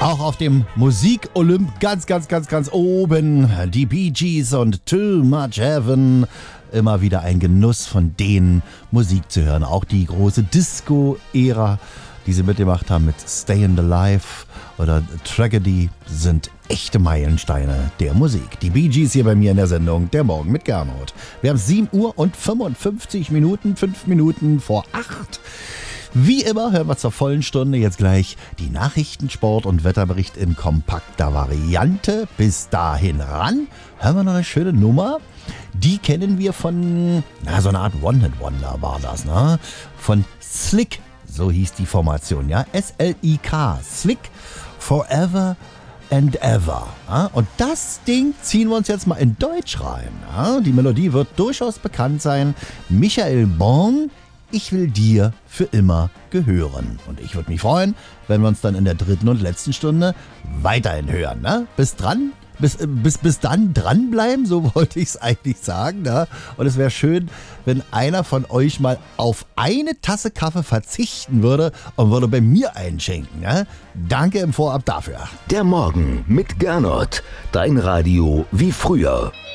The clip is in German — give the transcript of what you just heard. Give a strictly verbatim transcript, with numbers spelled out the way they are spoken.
Auch auf dem Musik-Olymp ganz, ganz, ganz, ganz oben. Die Bee Gees und Too Much Heaven. Immer wieder ein Genuss, von denen Musik zu hören. Auch die große Disco-Ära, die sie mitgemacht haben mit Stayin' Alive oder Tragedy, sind echte Meilensteine der Musik. Die Bee Gees hier bei mir in der Sendung Der Morgen mit Gernot. Wir haben sieben Uhr und fünfundfünfzig Minuten, fünf Minuten vor acht. Wie immer hören wir zur vollen Stunde jetzt gleich die Nachrichten, Sport und Wetterbericht in kompakter Variante. Bis dahin ran hören wir noch eine schöne Nummer. Die kennen wir von, na, so eine Art One-Hit-Wonder war das, ne? Von Slick, so hieß die Formation, ja? S L I K, Slick, Forever and Ever. Ja? Und das Ding ziehen wir uns jetzt mal in Deutsch rein. Ja? Die Melodie wird durchaus bekannt sein. Michael Born, Ich will dir für immer gehören. Und ich würde mich freuen, wenn wir uns dann in der dritten und letzten Stunde weiterhin hören. Ne? Bis dran, bis, bis, bis dann dranbleiben, so wollte ich es eigentlich sagen. Ne? Und es wäre schön, wenn einer von euch mal auf eine Tasse Kaffee verzichten würde und würde bei mir einschenken. Ne? Danke im Vorab dafür. Der Morgen mit Gernot. Dein Radio wie früher.